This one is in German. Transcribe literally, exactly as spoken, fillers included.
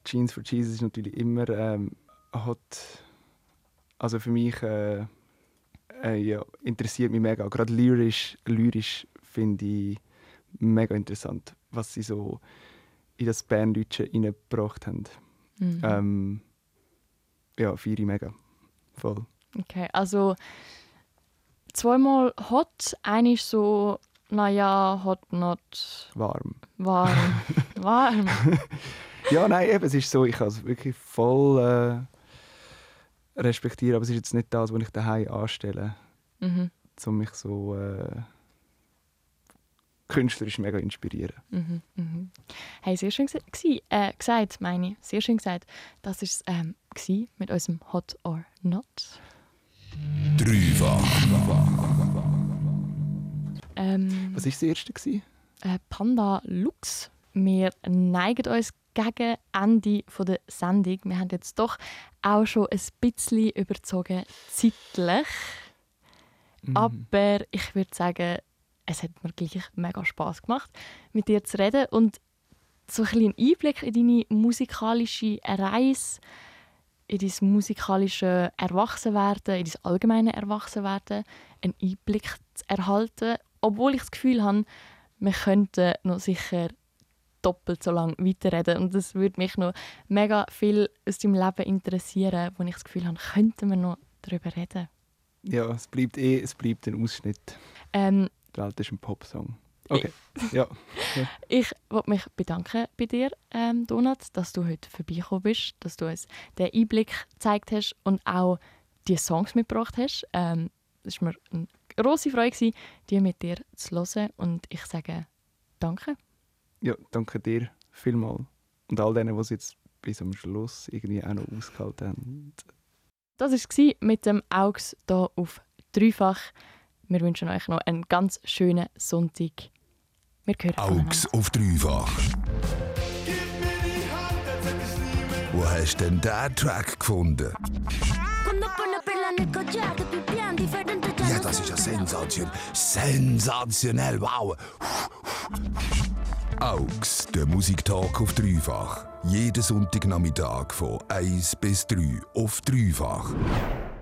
Jeans for Jesus ist natürlich immer ähm, hot. Also für mich äh, äh, ja, interessiert mich mega. Gerade lyrisch, lyrisch finde ich mega interessant, was sie so in das Berndeutsche reingebracht haben. Mhm. Ähm, ja, feiere ich mega. Voll. Okay, also zweimal hot, eine ist so, naja, hot not. Warm. Warm. Warm. Ja, nein, eben, es ist so, ich kann es wirklich voll äh, respektieren, aber es ist jetzt nicht das, was ich daheim anstelle, Mhm. um mich so äh, künstlerisch mega inspirieren. Mhm, mhm. Hey, sehr schön gsi- äh, gesagt, meine ich. Sehr schön gesagt. Das war es ähm, gsi mit unserem Hot or Not. Dreifach. Ähm, Was war das erste? Gewesen? äh, Panda Lux. Wir neigen uns gegen Ende der Sendung. Wir haben jetzt doch auch schon ein bisschen überzogen zeitlich. Mhm. Aber ich würde sagen, es hat mir gleich mega Spass gemacht, mit dir zu reden und so ein bisschen einen Einblick in deine musikalische Reise, in dein musikalische Erwachsenwerden, in dein allgemeine Erwachsenwerden, einen Einblick zu erhalten, obwohl ich das Gefühl habe, wir könnten noch sicher doppelt so lange weiterreden und das würde mich noch mega viel aus deinem Leben interessieren, wo ich das Gefühl habe, könnten wir noch darüber reden. Ja, es bleibt eh, es bleibt ein Ausschnitt. Ähm, Der alte ist ein Popsong. Okay, ja. ja. Ich wollte mich bedanken bei dir, ähm, Donat, dass du heute vorbeigekommen bist, dass du uns den Einblick gezeigt hast und auch die Songs mitgebracht hast. Ähm, es war mir eine grosse Freude, die mit dir zu hören und ich sage danke. Ja, danke dir vielmals. Und all denen, die es jetzt bis zum Schluss irgendwie auch noch ausgehalten haben. Das war es mit dem Augs hier auf Dreifach. Wir wünschen euch noch einen ganz schönen Sonntag. Wir hören Augs auf Dreifach. Wo hast du denn diesen Track gefunden? Ja, das ist ja sensationell. Sensationell, wow. Augs, der Musiktalk auf Dreifach. Jeden Sonntagnachmittag von eins bis drei auf Dreifach.